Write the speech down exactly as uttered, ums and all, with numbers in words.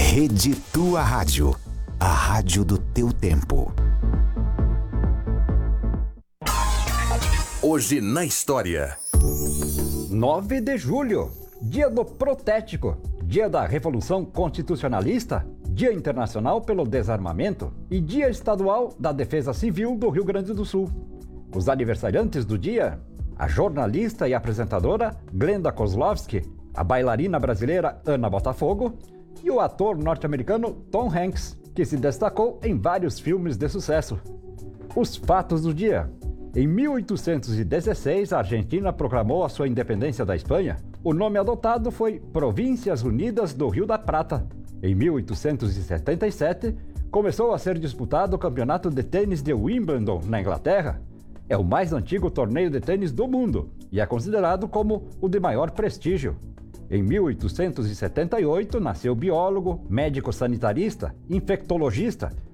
Rede Tua Rádio, a rádio do teu tempo. Hoje na história. nove de julho, dia do Protético, dia da Revolução Constitucionalista, dia internacional pelo desarmamento e dia estadual da Defesa Civil do Rio Grande do Sul. Os aniversariantes do dia: a jornalista e apresentadora Glenda Kozlowski, a bailarina brasileira Ana Botafogo e o ator norte-americano Tom Hanks, que se destacou em vários filmes de sucesso. Os fatos do dia: em mil oitocentos e dezesseis, a Argentina proclamou a sua independência da Espanha. O nome adotado foi Províncias Unidas do Rio da Prata. Em mil oitocentos e setenta e sete, começou a ser disputado o campeonato de tênis de Wimbledon, na Inglaterra. É o mais antigo torneio de tênis do mundo e é considerado como o de maior prestígio. Em mil oitocentos e setenta e oito, nasceu o biólogo, médico sanitarista, infectologista